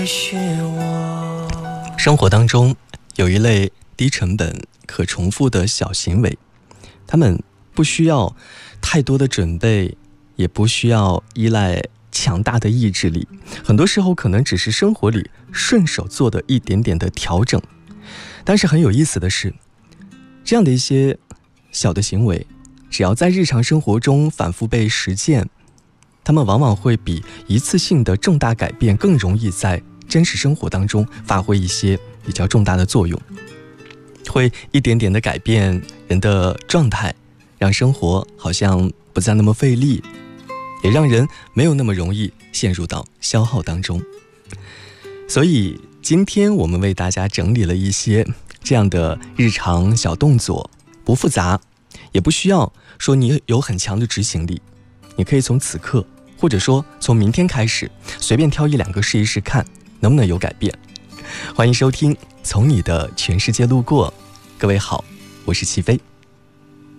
生活当中有一类低成本可重复的小行为，他们不需要太多的准备，也不需要依赖强大的意志力，很多时候可能只是生活里顺手做的一点点的调整。但是很有意思的是，这样的一些小的行为，只要在日常生活中反复被实践，他们往往会比一次性的重大改变更容易在真实生活当中发挥一些比较重大的作用，会一点点的改变人的状态，让生活好像不再那么费力，也让人没有那么容易陷入到消耗当中。所以今天我们为大家整理了一些这样的日常小动作，不复杂，也不需要说你有很强的执行力，你可以从此刻，或者说从明天开始，随便挑一两个试一试看能不能有改变。欢迎收听从你的全世界路过，各位好，我是齐飞。